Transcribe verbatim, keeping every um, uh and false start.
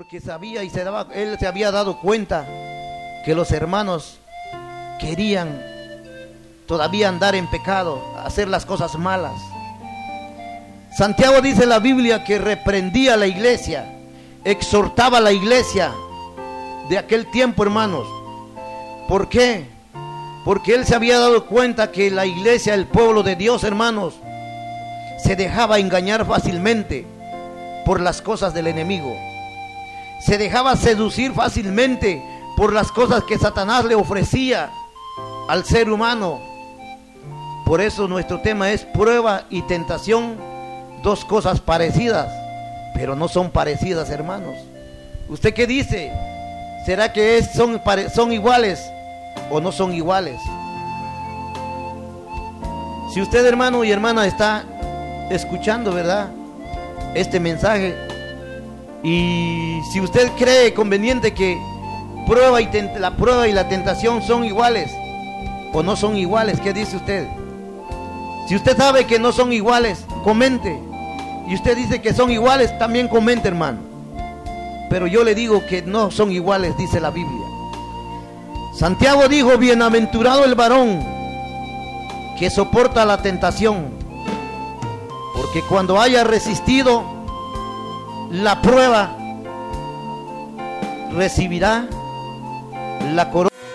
porque sabía y se daba, él se había dado cuenta que los hermanos querían todavía andar en pecado, hacer las cosas malas. Santiago dice en la Biblia que reprendía a la iglesia, exhortaba a la iglesia de aquel tiempo, hermanos. ¿Por qué? Porque él se había dado cuenta que la iglesia, el pueblo de Dios, hermanos, se dejaba engañar fácilmente por las cosas del enemigo. Se dejaba seducir fácilmente por las cosas que Satanás le ofrecía al ser humano. Por eso nuestro tema es prueba y tentación, dos cosas parecidas, pero no son parecidas, hermanos. ¿Usted qué dice? ¿Será que es, son, son iguales o no son iguales? Si usted, hermano y hermana, está escuchando, ¿verdad?, este mensaje, y si usted cree conveniente que prueba y la prueba y la tentación son iguales o no son iguales, ¿qué dice usted? Si usted sabe que no son iguales, comente. Y usted dice que son iguales, también comente, hermano. Pero yo le digo que no son iguales, dice la Biblia. Santiago dijo: bienaventurado el varón que soporta la tentación, porque cuando haya resistido la prueba, recibirá la corona